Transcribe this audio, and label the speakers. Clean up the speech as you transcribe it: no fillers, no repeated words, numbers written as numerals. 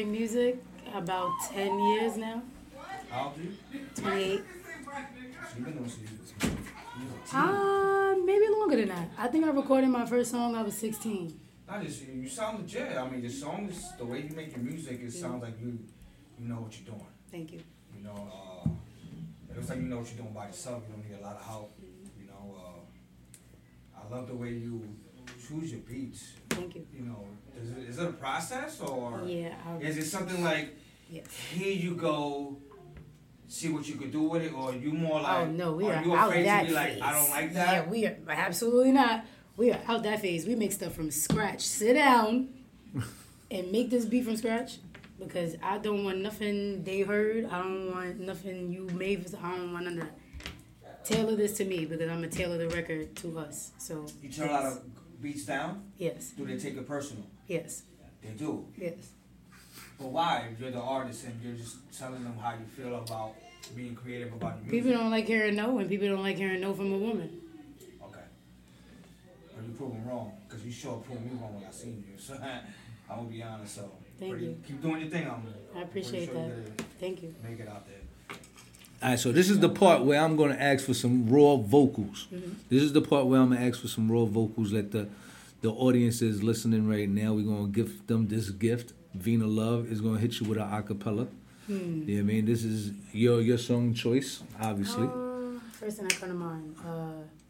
Speaker 1: recording music about 10 years now.
Speaker 2: How old are you?
Speaker 1: 28.
Speaker 2: So you've been doing since you was
Speaker 1: Maybe longer than that. I think I recorded my first song I was 16.
Speaker 2: Not just you sound legit. I mean, the song is the way you make your music. It sounds like you know what you're doing.
Speaker 1: Thank you.
Speaker 2: You know, it looks like you know what you're doing by yourself. You don't need a lot of help. You know, I love the way you choose your beats.
Speaker 1: Thank you.
Speaker 2: You know, is it a process or
Speaker 1: Yeah.
Speaker 2: is it something like
Speaker 1: Yes.
Speaker 2: here you go, see what you could do with it, or you more like
Speaker 1: Oh no, we are
Speaker 2: you
Speaker 1: out
Speaker 2: afraid
Speaker 1: that
Speaker 2: to be
Speaker 1: phase.
Speaker 2: like I don't like that?
Speaker 1: Yeah, we are absolutely not. We are out that phase. We make stuff from scratch. Sit down and make this beat from scratch because I don't want nothing they heard. I don't want nothing you made. I don't want none of that. Tailor this to me because I'm gonna tailor the record to us. So
Speaker 2: You turn a lot of beats down.
Speaker 1: yes,
Speaker 2: Do they take it personal?
Speaker 1: yes,
Speaker 2: They do.
Speaker 1: yes.
Speaker 2: But why? If you're the artist and you're just telling them how you feel about being creative about your music.
Speaker 1: People don't like hearing no, and people don't like hearing no from a woman.
Speaker 2: Okay. But you prove them wrong, because you sure proved me wrong when I seen you. So I'm gonna be honest. So
Speaker 1: Thank you.
Speaker 2: keep doing your thing.
Speaker 1: I appreciate that. Thank you.
Speaker 2: Make it out there.
Speaker 3: All right, so this is the part where I'm going to ask for some raw vocals.
Speaker 1: Mm-hmm.
Speaker 3: This is the part where I'm going to ask for some raw vocals that the audience is listening right now. We're going to give them this gift. Vina Love is going to hit you with an acapella. You know what I mean? This is your song choice, obviously.
Speaker 1: First thing that come to mind.